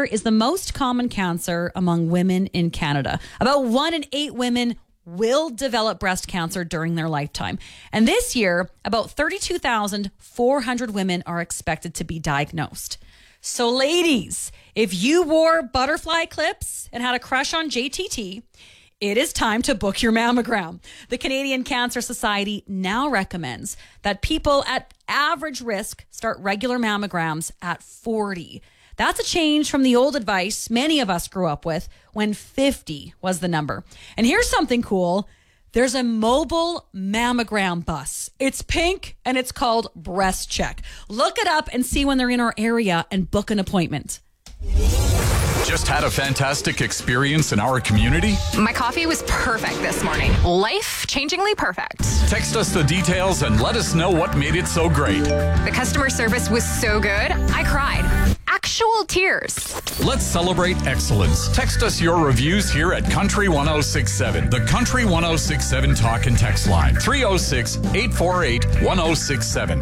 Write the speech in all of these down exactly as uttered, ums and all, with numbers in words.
is the most common cancer among women in Canada. About one in eight women will develop breast cancer during their lifetime. And this year, about thirty-two thousand four hundred women are expected to be diagnosed. So ladies, if you wore butterfly clips and had a crush on J T T, it is time to book your mammogram. The Canadian Cancer Society now recommends that people at average risk start regular mammograms at forty. That's a change from the old advice many of us grew up with when fifty was the number. And here's something cool. There's a mobile mammogram bus. It's pink and it's called Breast Check. Look it up and see when they're in our area and book an appointment. Just had a fantastic experience in our community? My coffee was perfect this morning. Life-changingly perfect. Text us the details and let us know what made it so great. The customer service was so good, I cried. Actual tears. Let's celebrate excellence. Text us your reviews here at Country one oh six seven. The Country one oh six seven talk and text line. three oh six, eight four eight, one oh six seven.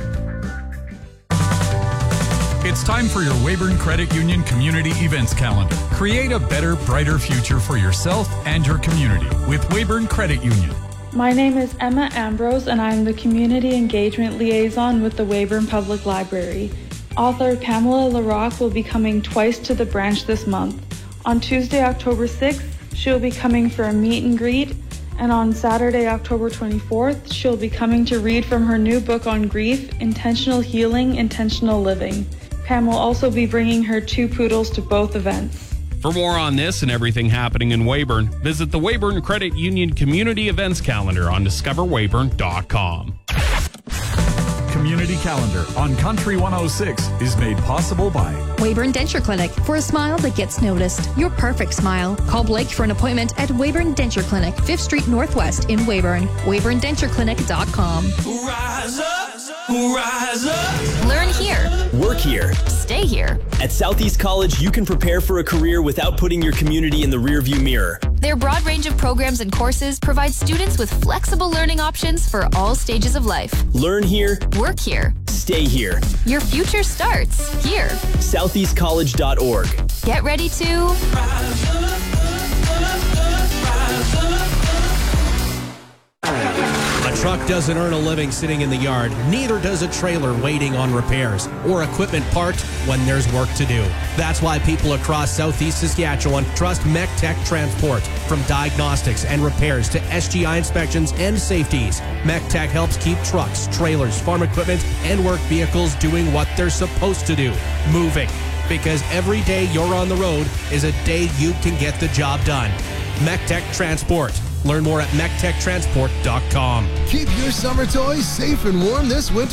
It's time for your Weyburn Credit Union Community Events Calendar. Create a better, brighter future for yourself and your community with Weyburn Credit Union. My name is Emma Ambrose and I'm the Community Engagement Liaison with the Weyburn Public Library. Author Pamela Larocque will be coming twice to the branch this month. On Tuesday, October sixth, she'll be coming for a meet and greet, and on Saturday, October twenty-fourth, she'll be coming to read from her new book on grief, Intentional Healing, Intentional Living. Pam will also be bringing her two poodles to both events. For more on this and everything happening in Weyburn, visit the Weyburn Credit Union Community Events Calendar on discover weyburn dot com. Community Calendar on Country one oh six is made possible by Weyburn Denture Clinic. For a smile that gets noticed, your perfect smile. Call Blake for an appointment at Weyburn Denture Clinic, fifth Street Northwest in Weyburn. weyburn denture clinic dot com. Rise up, rise up. Learn here. Work here. Stay here. At Southeast College, you can prepare for a career without putting your community in the rearview mirror. Their broad range of programs and courses provides students with flexible learning options for all stages of life. Learn here. Work here. Stay here. Your future starts here. southeast college dot org. Get ready to Rise up, rise up. A truck doesn't earn a living sitting in the yard. Neither does a trailer waiting on repairs or equipment parked when there's work to do. That's why people across Southeast Saskatchewan trust MECTech Transport. From diagnostics and repairs to S G I inspections and safeties, MECTech helps keep trucks, trailers, farm equipment, and work vehicles doing what they're supposed to do, moving. Because every day you're on the road is a day you can get the job done. MECTech Transport. Learn more at mec tech transport dot com. Keep your summer toys safe and warm this winter